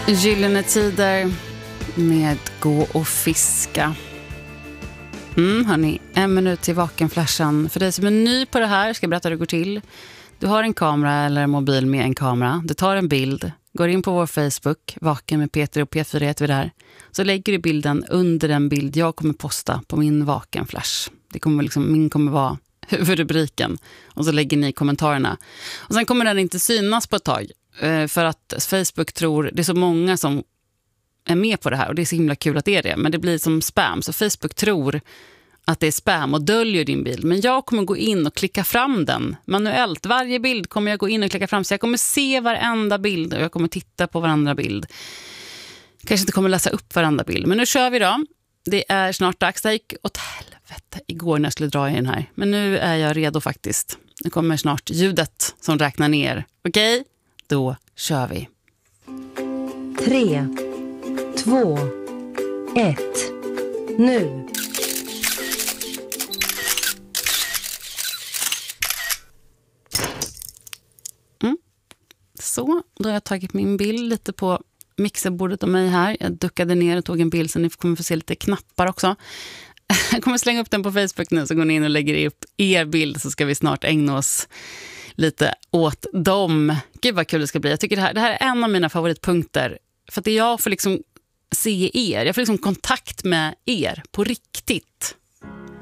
Gyllene tider med gå och fiska. Hörni, 1 minut till vakenflashan. För dig som är ny på det här ska jag berätta hur det går till. Du har en kamera eller en mobil med en kamera. Du tar en bild, går in på vår Facebook, Vaken med Peter och P4 heter vi där. Så lägger du bilden under den bild jag kommer posta på min vakenflash. Det kommer liksom, min kommer vara huvudrubriken. Och så lägger ni kommentarerna. Och sen kommer den inte synas på ett tag. För att Facebook tror, det är så många som är med på det här och det är så himla kul att det är det, men det blir som spam, så Facebook tror att det är spam och döljer din bild, men jag kommer gå in och klicka fram den manuellt. Varje bild kommer jag gå in och klicka fram, så jag kommer se varenda bild och jag kommer titta på varandra bild. Kanske inte kommer läsa upp varandra bild, men nu kör vi då. Det är snart dags. Det gick åt helvete igår när jag skulle dra i den här, men nu är jag redo faktiskt. Nu kommer snart ljudet som räknar ner. Okej? Då kör vi. 3, 2, 1. Nu. Så, då har jag tagit min bild lite på mixerbordet av mig här. Jag duckade ner och tog en bild så ni kommer få se lite knappar också. Jag kommer slänga upp den på Facebook nu, så går ni in och lägger upp er bild, så ska vi snart ägna oss lite åt dem. Gud vad kul det ska bli. Jag tycker det här är en av mina favoritpunkter. För att jag får liksom se er. Jag får liksom kontakt med er på riktigt.